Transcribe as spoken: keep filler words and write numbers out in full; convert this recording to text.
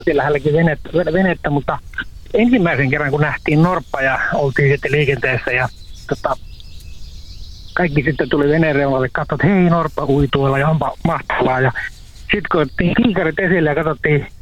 lähelläkin venettä, venettä, mutta ensimmäisen kerran kun nähtiin norppa ja oltiin sitten liikenteessä ja tota, kaikki sitten tuli veneen reunalle, katsoivat, että hei, norppa hui tuolla ja onpa mahtavaa. Ja sitten kun otettiin kiikarit esille ja katsottiin